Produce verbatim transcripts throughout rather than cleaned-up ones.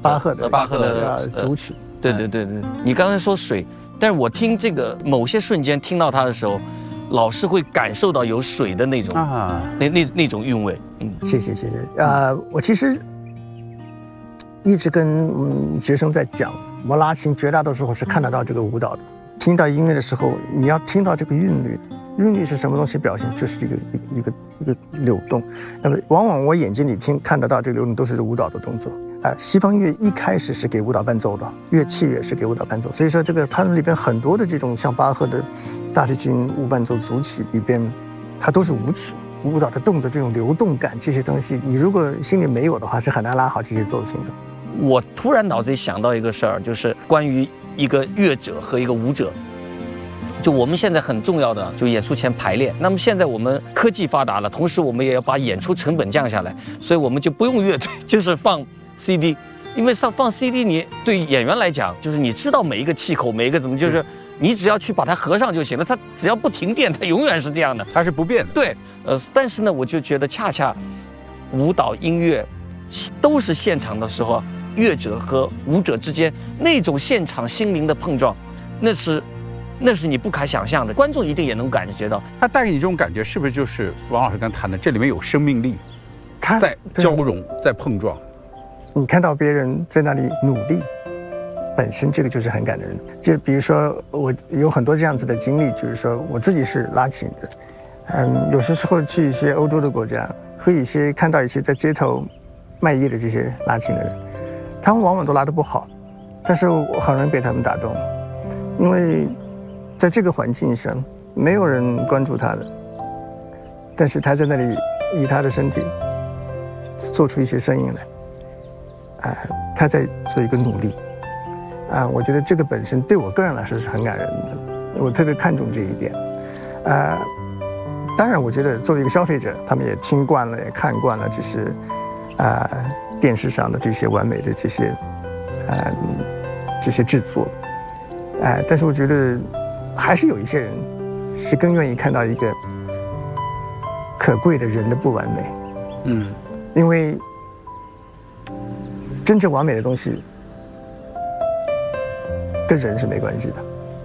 巴赫的巴赫的组曲。 对对对对，你刚才说水，但是我听这个某些瞬间听到它的时候，老是会感受到有水的那种啊，那那那种韵味。嗯， 谢谢谢谢。呃，我其实一直跟嗯学生在讲，我拉琴绝大多数时候是看得到这个舞蹈的。听到音乐的时候，你要听到这个韵律。韵律是什么东西表现？就是这个一个一个一个流动。那么往往我眼睛里听看得到这个流动都是舞蹈的动作。啊、呃，西方音乐一开始是给舞蹈伴奏的，乐器也是给舞蹈伴奏。所以说这个它里边很多的这种像巴赫的大提琴无伴奏组曲里边，它都是舞曲。舞蹈的动作这种流动感这些东西，你如果心里没有的话，是很难拉好这些作品的。 我突然脑子里想到一个事儿，就是关于一个乐者和一个舞者。就我们现在很重要的，就演出前排练。那么现在我们科技发达了，同时我们也要把演出成本降下来，所以我们就不用乐队，就是放 C D。因为上放 C D， 你对演员来讲，就是你知道每一个气口，每一个怎么，就是你只要去把它合上就行了。它只要不停电，它永远是这样的， 它是不变的。 对，呃，但是呢，我就觉得恰恰舞蹈、音乐都是现场的时候，乐者和舞者之间那种现场心灵的碰撞，那是。那是你不可想象的，观众一定也能感觉到。 它带给你这种感觉，是不是就是王老师刚谈的，这里面有生命力，在交融，在碰撞。 你看到别人在那里努力，本身这个就是很感人。就比如说，我有很多这样子的经历，就是说我自己是拉琴的，嗯，有些时候去一些欧洲的国家，和一些看到一些在街头卖艺的这些拉琴的人，他们往往都拉得不好，但是我很容易被他们打动，因为。在这个环境上，没有人关注他的，但是他在那里以他的身体做出一些声音来，啊、呃，他在做一个努力，啊、呃，我觉得这个本身对我个人来说是很感人的，我特别看重这一点，啊、呃，当然，我觉得作为一个消费者，他们也听惯了，也看惯了这些，啊、呃，电视上的这些完美的这些，啊、呃，这些制作，啊、呃，但是我觉得。还是有一些人是更愿意看到一个可贵的人的不完美，嗯，因为真正完美的东西跟人是没关系的。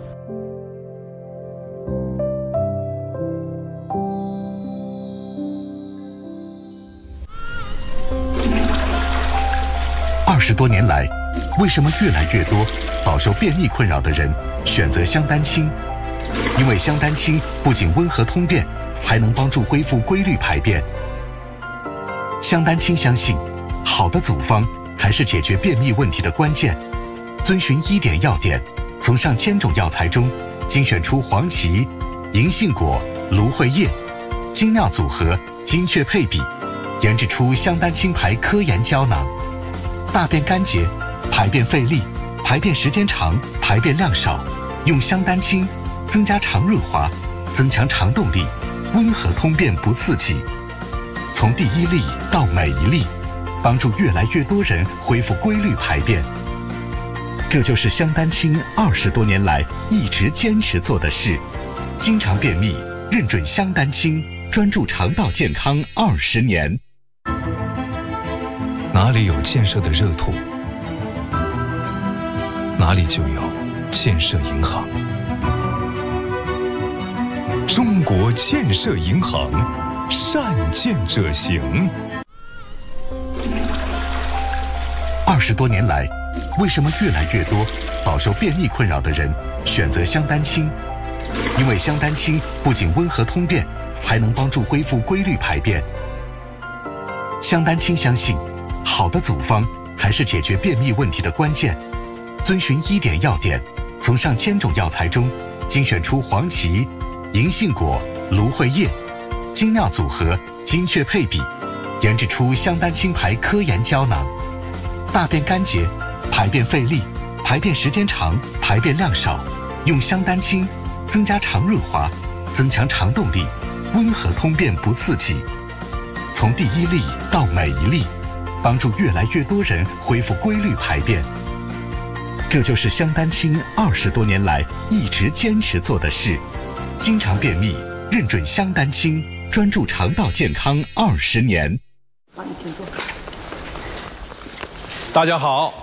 二十多年来，为什么越来越多饱受便秘困扰的人选择香丹清？因为香丹清不仅温和通便，还能帮助恢复规律排便。香丹清相信，好的组方才是解决便秘问题的关键。遵循医典要点，从上千种药材中精选出黄芪、银杏果、芦荟叶，精妙组合，精确配比，研制出香丹清牌科研胶囊。大便干结，排便费力，排便时间长，排便量少，用香丹清增加肠润滑，增强肠动力，温和通便不刺激。从第一粒到每一粒，帮助越来越多人恢复规律排便。这就是香丹清二十多年来一直坚持做的事。经常便秘，认准香丹清，专注肠道健康二十年。 哪里有建设的热土，哪里就有建设银行。中国建设银行，善建者行。 二十多年来，为什么越来越多饱受便秘困扰的人选择香丹清？因为香丹清不仅温和通便，还能帮助恢复规律排便。香丹清相信，好的组方才是解决便秘问题的关键。遵循医典要点，从上千种药材中精选出黄芪、银杏果、芦荟叶，精妙组合，精确配比，研制出香丹清牌科研胶囊。大便干结，排便费力，排便时间长，排便量少，用香丹清增加肠润滑，增强肠动力，温和通便不刺激。从第一粒到每一粒，帮助越来越多人恢复规律排便。这就是香丹清二十多年来一直坚持做的事。经常便秘，认准香丹清，专注肠道健康二十年。 好，你请坐。 大家好，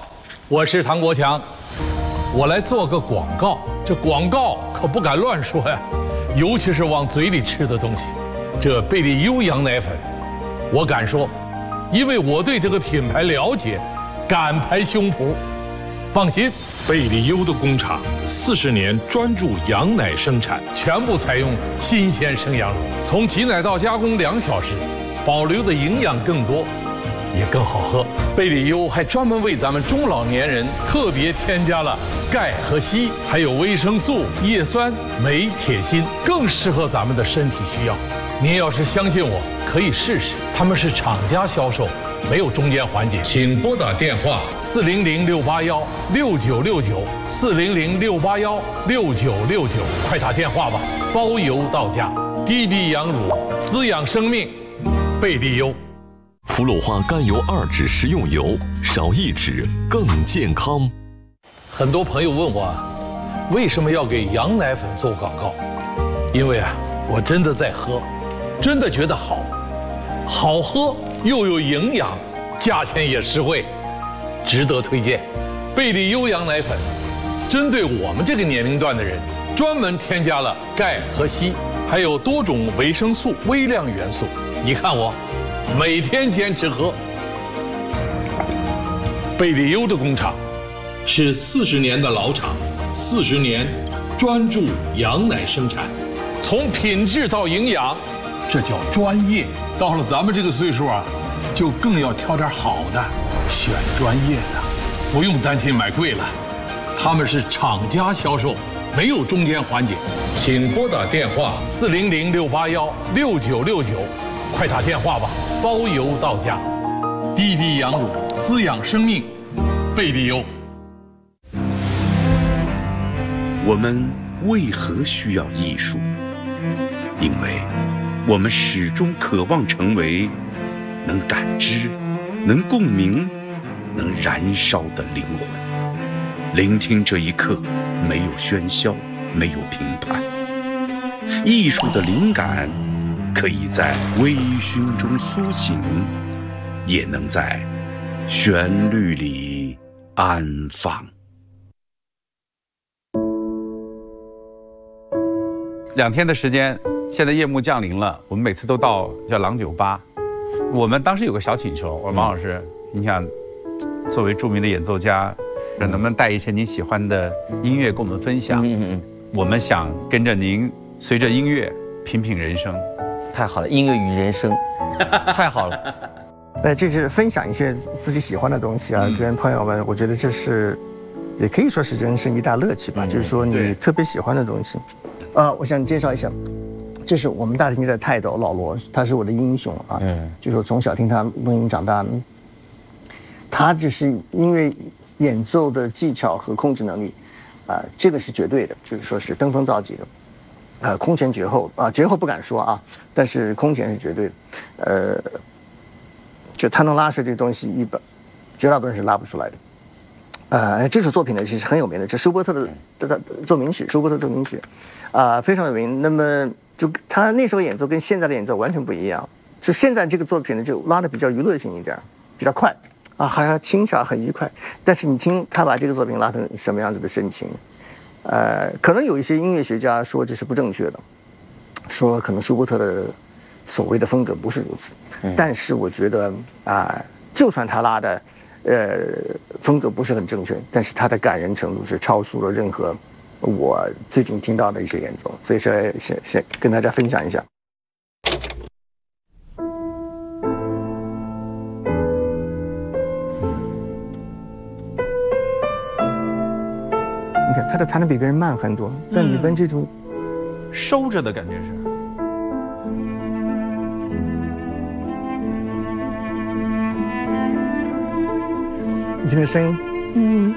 我是唐国强，我来做个广告。这广告可不敢乱说呀，尤其是往嘴里吃的东西。这贝利优羊奶粉，我敢说，因为我对这个品牌了解，敢拍胸脯。放心， 贝利优的工厂四十年专注羊奶生产， 全部采用新鲜生羊乳，从挤奶到加工两小时，保留的营养更多，也更好喝。贝利优还专门为咱们中老年人特别添加了钙和硒，还有维生素、叶酸、镁、铁、锌，更适合咱们的身体需要。您要是相信我，可以试试。他们是厂家销售，没有中间环节。请拨打电话四零零六八幺六九六九四零零六八幺六九六九，快打电话吧，包邮到家。低低羊乳，滋养生命，贝利优。 氟氯化甘油二酯食用油，少一酯更健康。 很多朋友问我，为什么要给羊奶粉做广告？因为啊，我真的在喝，真的觉得好，好喝又有营养，价钱也实惠，值得推荐。贝利优羊奶粉，针对我们这个年龄段的人，专门添加了钙和硒，还有多种维生素、微量元素。你看我，每天坚持喝。贝利优的工厂是四十年的老厂，四十年专注羊奶生产，从品质到营养，这叫专业。到了咱们这个岁数啊，就更要挑点好的，选专业的，不用担心买贵了。他们是厂家销售，没有中间环节。请拨打电话四零零六八幺六九六九，快打电话吧，包邮到家。低低羊乳，滋养生命，贝利优。 我们为何需要艺术？因为我们始终渴望成为能感知、能共鸣、能燃烧的灵魂。聆听这一刻，没有喧嚣，没有评判。艺术的灵感可以在微醺中苏醒，也能在旋律里安放。 两天的时间，现在夜幕降临了，我们每次都到叫郎酒吧。我们当时有个小请求，我说王老师，你想作为著名的演奏家，能不能带一些您喜欢的音乐跟我们分享？嗯嗯，我们想跟着您，随着音乐品品人生。 太好了，音乐与人生，太好了。 那这是分享一些自己喜欢的东西啊，嗯、跟朋友们，我觉得这是，也可以说是人生一大乐趣吧。嗯、就是说你特别喜欢的东西。呃，我想介绍一下，这是我们大厅的泰斗老罗，他是我的英雄啊。嗯，就是我从小听他录音长大，他就是音乐演奏的技巧和控制能力，啊、呃，这个是绝对的，就是说是登峰造极的，呃，空前绝后啊、呃，绝后不敢说啊，但是空前是绝对的，呃，就他能拉出这东西，一般绝大多数人是拉不出来的。呃，这首作品呢其实很有名的，这舒伯特的的的奏鸣曲，舒伯特奏鸣曲，啊、呃，非常有名。那么就他那时候演奏跟现在的演奏完全不一样，就现在这个作品呢就拉的比较娱乐性一点，比较快啊，还要清爽很愉快。但是你听他把这个作品拉成什么样子的深情，呃，可能有一些音乐学家说这是不正确的，说可能舒伯特的所谓的风格不是如此，嗯、但是我觉得啊、呃，就算他拉的。呃，风格不是很正确，但是它的感人程度是超出了任何我最近听到的一些演奏，所以说先先跟大家分享一下。你看他的弹的比别人慢很多，但李奔这种、 嗯、收着的感觉是。 你听这声音，嗯，